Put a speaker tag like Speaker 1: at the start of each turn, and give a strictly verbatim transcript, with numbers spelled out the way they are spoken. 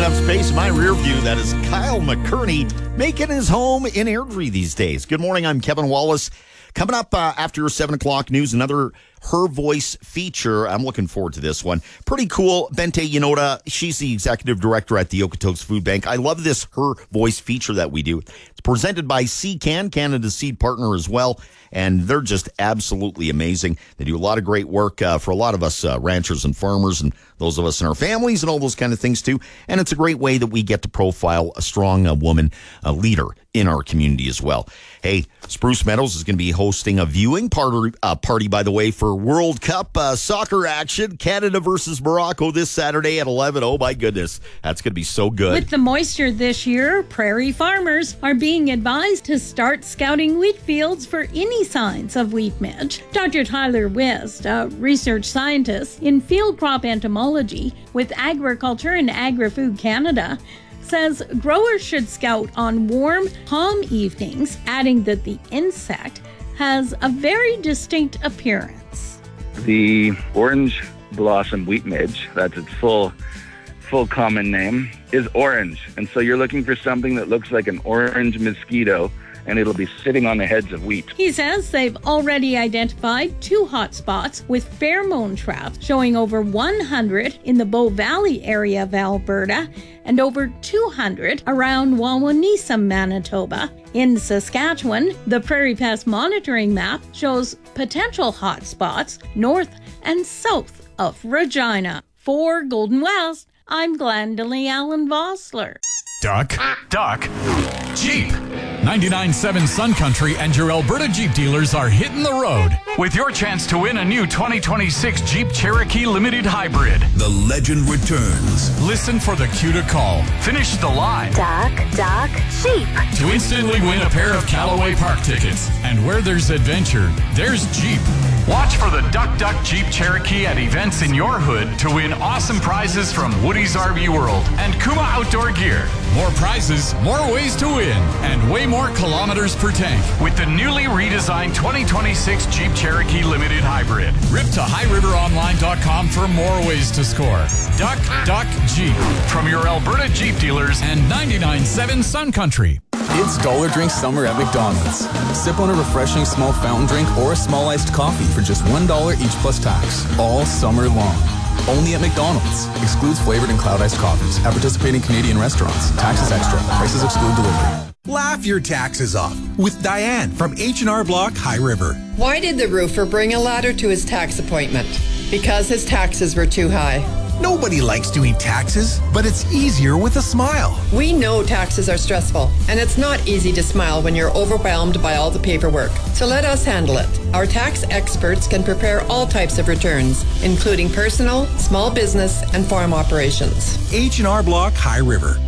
Speaker 1: enough space in my rear view. That is Kyle McCurney making his home in Airdrie these days. Good morning. I'm Kevin Wallace. Coming up uh, after seven o'clock news, another Her Voice feature. I'm looking forward to this one. Pretty cool. Bente Yanoda, she's the executive director at the Okotoks Food Bank. I love this Her Voice feature that we do. It's presented by C CAN, Canada's seed partner as well, and they're just absolutely amazing. They do a lot of great work uh, for a lot of us uh, ranchers and farmers and those of us in our families and all those kind of things too. And it's a great way that we get to profile a strong uh, woman, a leader in our community as well. Hey, Spruce Meadows is going to be hosting a viewing party, uh, party by the way, for World Cup uh, soccer action. Canada versus Morocco this Saturday at eleven. Oh, my goodness. That's going to be so good.
Speaker 2: With the moisture this year, prairie farmers are being advised to start scouting wheat fields for any signs of wheat midge. Doctor Tyler West, a research scientist in field crop entomology with Agriculture and Agri-Food Canada, says growers should scout on warm, calm evenings, adding that the insect has a very distinct appearance.
Speaker 3: The orange blossom wheat midge, that's its full full common name, is orange. And so you're looking for something that looks like an orange mosquito, and it'll be sitting on the heads of wheat.
Speaker 2: He says they've already identified two hot spots with pheromone traps, showing over one hundred in the Bow Valley area of Alberta and over two hundred around Wawanesa, Manitoba. In Saskatchewan, the Prairie Pest Monitoring Map shows potential hot spots north and south of Regina. For Golden West, I'm Glendalee Allen Vossler.
Speaker 4: Duck, duck, Jeep. ninety-nine point seven Sun Country and your Alberta Jeep dealers are hitting the road with your chance to win a new twenty twenty-six Jeep Cherokee Limited Hybrid.
Speaker 5: The legend returns.
Speaker 4: Listen for the cue to call. Finish the line.
Speaker 6: Duck, duck, Jeep.
Speaker 4: To instantly win a pair of Callaway Park tickets. And where there's adventure, there's Jeep. Watch for the Duck Duck Jeep Cherokee at events in your hood to win awesome prizes from Woody's R V World and Kuma Outdoor Gear. More prizes, more ways to win, and way more kilometers per tank with the newly redesigned twenty twenty-six Jeep Cherokee Limited Hybrid. Rip to high river online dot com for more ways to score. Duck, Duck, Jeep from your Alberta Jeep dealers and ninety-nine point seven Sun Country.
Speaker 7: It's Dollar Drink Summer at McDonald's. Sip on a refreshing small fountain drink or a small iced coffee for just one dollar each plus tax, all summer long. Only at McDonald's. Excludes flavored and cloud iced coffees at participating Canadian restaurants. Taxes extra. Prices exclude delivery.
Speaker 5: Laugh your taxes off with Diane from H and R Block High River.
Speaker 8: Why did the roofer bring a ladder to his tax appointment? Because his taxes were too high.
Speaker 5: Nobody likes doing taxes, but it's easier with a smile.
Speaker 8: We know taxes are stressful, and it's not easy to smile when you're overwhelmed by all the paperwork. So let us handle it. Our tax experts can prepare all types of returns, including personal, small business, and farm operations.
Speaker 5: H and R Block High River.